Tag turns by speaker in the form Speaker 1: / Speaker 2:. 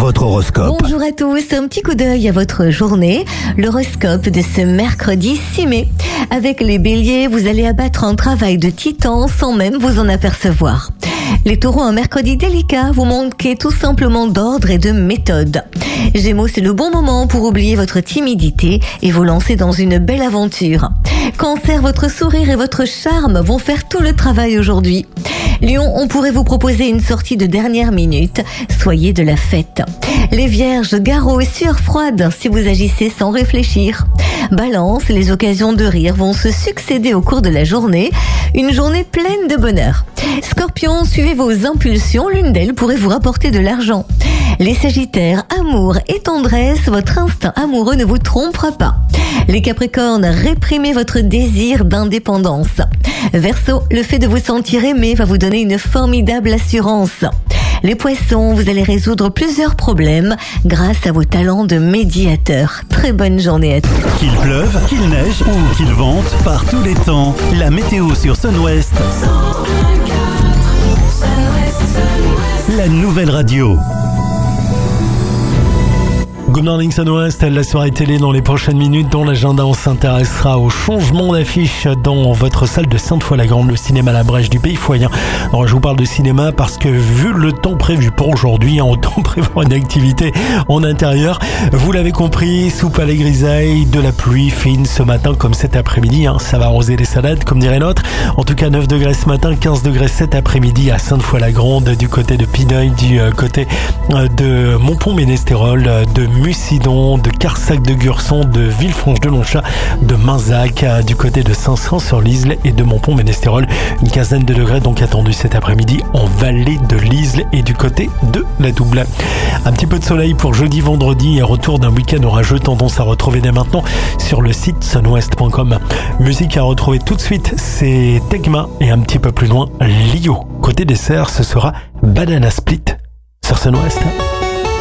Speaker 1: votre horoscope.
Speaker 2: Bonjour à tous, un petit coup d'œil à votre journée. L'horoscope de ce mercredi 6 mai. Avec les béliers, vous allez abattre un travail de titan sans même vous en apercevoir. Les taureaux, un mercredi délicat, vous manquez tout simplement d'ordre et de méthode. Gémeaux, c'est le bon moment pour oublier votre timidité et vous lancer dans une belle aventure. Cancer, votre sourire et votre charme vont faire tout le travail aujourd'hui. Lion, on pourrait vous proposer une sortie de dernière minute. Soyez de la fête. Les vierges, Garreau et sueur froide si vous agissez sans réfléchir. Balance, les occasions de rire vont se succéder au cours de la journée. Une journée pleine de bonheur. Scorpion, suivez vos impulsions, l'une d'elles pourrait vous rapporter de l'argent. Les sagittaires, amour et tendresse, votre instinct amoureux ne vous trompera pas. Les capricornes, réprimez votre désir d'indépendance. Verseau, le fait de vous sentir aimé va vous donner une formidable assurance. Les poissons, vous allez résoudre plusieurs problèmes grâce à vos talents de médiateur. Très bonne journée à tous.
Speaker 1: Qu'il pleuve, qu'il neige ou qu'il vente, par tous les temps, la météo sur Sun West. La nouvelle radio.
Speaker 3: Good morning Sun West, la soirée télé dans les prochaines minutes. Dans l'agenda, on s'intéressera au changement d'affiche dans votre salle de Sainte-Foy-la-Grande, le cinéma La Brèche du Pays Foyen. Alors je vous parle de cinéma parce que vu le temps prévu pour aujourd'hui, autant prévoir une activité en intérieur. Vous l'avez compris, soupe à la grisaille, de la pluie fine ce matin comme cet après-midi. Ça va arroser les salades comme dirait l'autre. En tout cas 9 degrés ce matin, 15 degrés cet après-midi à Sainte-Foy-la-Grande, du côté de Pineuil, du côté de Montpont-Ménestérol, de Mucidon, de Carsac de Gurson, de Villefranche-de-Lonchat, de Mainzac, du côté de Saint-Saëns-sur-Lisle et de Montpont-Ménestérol. Une quinzaine de degrés donc attendus cet après-midi en vallée de l'Isle et du côté de la Double. Un petit peu de soleil pour jeudi, vendredi et retour d'un week-end orageux, tendance à retrouver dès maintenant sur le site sunwest.com. Musique à retrouver tout de suite, c'est Tegma et un petit peu plus loin, Lio. Côté dessert, ce sera Banana Split sur Sun West.